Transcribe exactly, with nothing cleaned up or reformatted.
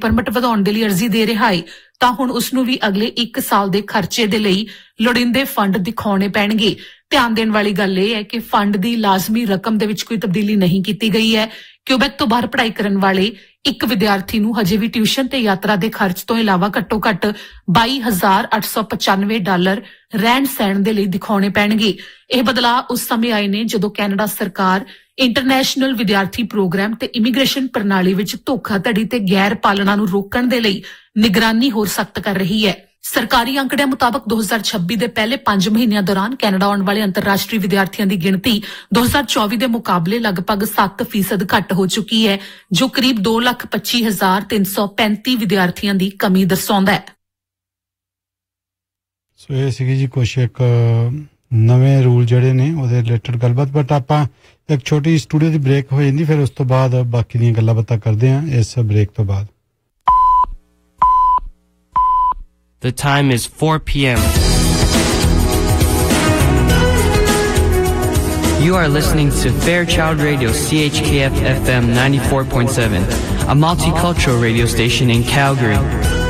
Permit ਵਧਾਉਣ ਦੇ ਲਈ ਅਰਜ਼ੀ ਦੇ ਰਿਹਾ ਹੈ ਤਾਂ ਹੁਣ ਉਸ ਨੂੰ ਵੀ ਅਗਲੇ ਇੱਕ ਸਾਲ ਦੇ ਖਰਚੇ ਦੇ ਲਈ ਲੋੜੀਂਦੇ ਫੰਡ ਦਿਖਾਉਣੇ ਪੈਣਗੇ। ਧਿਆਨ ਦੇਣ ਵਾਲੀ ਗੱਲ ਇਹ ਹੈ ਕਿ ਫੰਡ ਦੀ ਲਾਜ਼ਮੀ ਰਕਮ ਦੇ ਵਿੱਚ ਕੋਈ ਤਬਦੀਲੀ ਨਹੀਂ ਕੀਤੀ ਗਈ ਹੈ। ਕਿਊਬੈਕ ਤੋਂ ਬਾਹਰ ਪੜ੍ਹਾਈ ਕਰਨ ਵਾਲੇ ਇੱਕ ਵਿਦਿਆਰਥੀ ਨੂੰ ਹਜੇ ਵੀ ਟਿਊਸ਼ਨ ਤੇ ਯਾਤਰਾ ਦੇ ਖਰਚ ਤੋਂ ਇਲਾਵਾ ਘੱਟੋ ਘੱਟ ਬਾਈ ਹਜ਼ਾਰ ਅੱਠ ਸੌ ਪਚਾਨਵੇਂ ਡਾਲਰ ਰਹਿਣ ਸਹਿਣ ਦੇ ਲਈ ਦਿਖਾਉਣੇ ਪੈਣਗੇ। ਇਹ ਬਦਲਾਅ ਉਸ ਸਮੇਂ ਆਏ ਨੇ ਜਦੋਂ ਕੈਨੇਡਾ ਸਰਕਾਰ ਇੰਟਰਨੈਸ਼ਨਲ ਵਿਦਿਆਰਥੀ ਪ੍ਰੋਗਰਾਮ ਤੇ ਇਮੀਗ੍ਰੇਸ਼ਨ ਪ੍ਰਣਾਲੀ ਵਿੱਚ ਧੋਖਾਧੜੀ ਤੇ ਗੈਰ ਪਾਲਣਾ ਨੂੰ ਰੋਕਣ ਦੇ ਲਈ ਨਿਗਰਾਨੀ ਹੋਰ ਸਖਤ ਕਰ ਰਹੀ ਹੈ। ਸਰਕਾਰੀ ਅੰਕੜਿਆਂ ਮੁਤਾਬਕ ਦੋ ਹਜ਼ਾਰ ਛੱਬੀ ਦੇ ਪਹਿਲੇ ਪੰਜ ਮਹੀਨਿਆਂ ਦੌਰਾਨ ਕੈਨੇਡਾ ਆਉਣ ਵਾਲੇ ਅੰਤਰਰਾਸ਼ਟਰੀ ਵਿਦਿਆਰਥੀਆਂ ਦੀ ਗਿਣਤੀ ਦੋ ਹਜ਼ਾਰ ਚੌਵੀ ਦੇ ਮੁਕਾਬਲੇ ਲਗਭਗ ਸੱਤ ਫੀਸਦ ਘੱਟ ਹੋ ਚੁੱਕੀ ਹੈ, ਜੋ ਕਰੀਬ ਦੋ ਲੱਖ ਪੱਚੀ ਹਜ਼ਾਰ ਤਿੰਨ ਸੌ ਪੈਂਤੀ ਵਿਦਿਆਰਥੀਆਂ ਦੀ ਕਮੀ ਦਰਸਾਉਂਦਾ ਹੈ। ਸੋ ਇਹ ਸੀਗੀ ਜੀ ਕੁਛ ਇੱਕ ਨਵੇਂ ਰੂਲ ਜਿਹੜੇ ਨੇ ਉਹਦੇ ਰਿਲੇਟਡ ਗੱਲਬਾਤ, ਬਟ ਆਪਾਂ ਇੱਕ ਛੋਟੀ ਸਟੂਡੀਓ ਦੀ ਬ੍ਰੇਕ ਹੋ ਜਾਂਦੀ, ਫਿਰ ਉਸ ਤੋਂ ਬਾਅਦ ਬਾਕੀ ਦੀਆਂ ਗੱਲਾਂ ਬਾਤਾਂ ਕਰਦੇ ਹਾਂ ਇਸ ਬ੍ਰੇਕ ਤੋਂ ਬਾਅਦ। The time is four p.m. You are listening to Fairchild Radio C H K F F M ninety-four point seven, a multicultural radio station in Calgary.